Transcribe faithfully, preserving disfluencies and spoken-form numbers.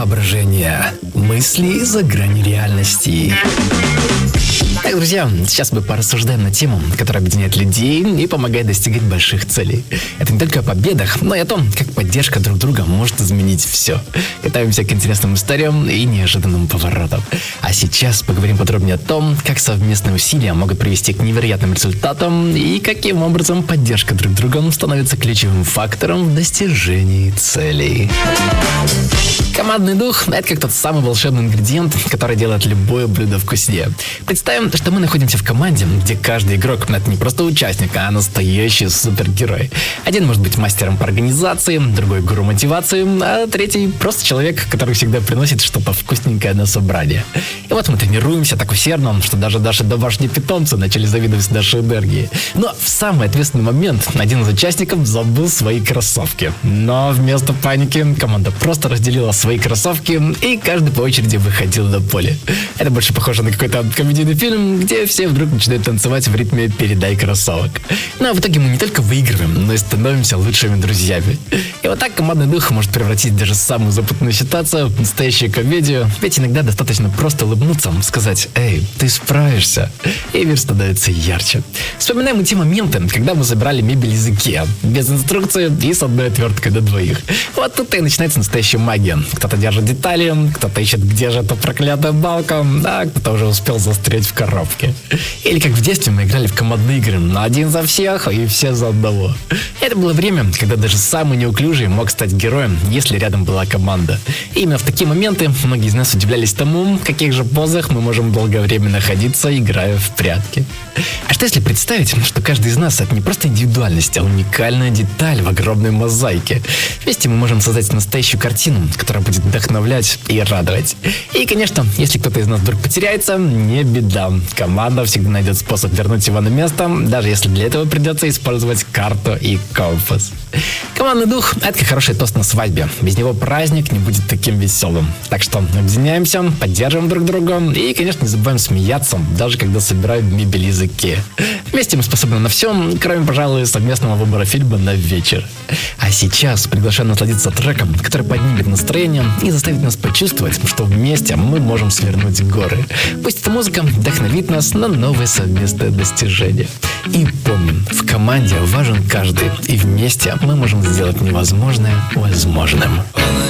Воображение. Мысли за гранью реальности. Так, друзья, сейчас мы порассуждаем на тему, которая объединяет людей и помогает достигать больших целей. Это не только о победах, но и о том, как поддержка друг друга может изменить все. Готовимся к интересным историям и неожиданным поворотам. А сейчас поговорим подробнее о том, как совместные усилия могут привести к невероятным результатам и каким образом поддержка друг друга становится ключевым фактором в достижении целей. Командный дух – это как тот самый волшебный ингредиент, который делает любое блюдо вкуснее. Представим, что мы находимся в команде, где каждый игрок – это не просто участник, а настоящий супергерой. Один может быть мастером по организации, другой – гуру мотивации, а третий – просто человек, который всегда приносит что-то вкусненькое на собрание. И вот мы тренируемся так усердно, что даже наши домашние питомцы начали завидовать нашей энергии. Но в самый ответственный момент один из участников забыл свои кроссовки. Но вместо паники команда просто разделила свои кроссовки, и каждый по очереди выходил на поле. Это больше похоже на какой-то комедийный фильм, где все вдруг начинают танцевать в ритме «Передай кроссовок». Ну а в итоге мы не только выигрываем, но и становимся лучшими друзьями. И вот так командный дух может превратить даже самую запутанную ситуацию в настоящую комедию, ведь иногда достаточно просто улыбнуться, сказать «Эй, ты справишься», и мир становится ярче. Вспоминаем и те моменты, когда мы забирали мебель из Икеа, без инструкции и с одной отверткой до двоих. Вот тут и начинается настоящая магия. Кто-то держит детали, кто-то ищет, где же эта проклятая балка, а кто-то уже успел застрять в коробке. Или как в детстве мы играли в командные игры на один за всех и все за одного. Это было время, когда даже самый неуклюжий мог стать героем, если рядом была команда. И именно в такие моменты многие из нас удивлялись тому, в каких же позах мы можем долгое время находиться, играя в прятки. А что если представить, что каждый из нас — это не просто индивидуальность, а уникальная деталь в огромной мозаике. Вместе мы можем создать настоящую картину, которая будет вдохновлять и радовать. И, конечно, если кто-то из нас вдруг потеряется, не беда. Команда всегда найдет способ вернуть его на место, даже если для этого придется использовать карту и компас. Командный дух – это как хороший тост на свадьбе. Без него праздник не будет таким веселым. Так что объединяемся, поддерживаем друг друга и, конечно, не забываем смеяться, даже когда собираем мебель из Икеа. Вместе мы способны на все, кроме, пожалуй, совместного выбора фильма на вечер. А сейчас приглашаю насладиться треком, который поднимет настроение и заставит нас почувствовать, что вместе мы можем свернуть горы. Пусть эта музыка вдохновит нас на новые совместные достижения. И помним, в команде важен каждый, и вместе мы можем сделать невозможное возможным.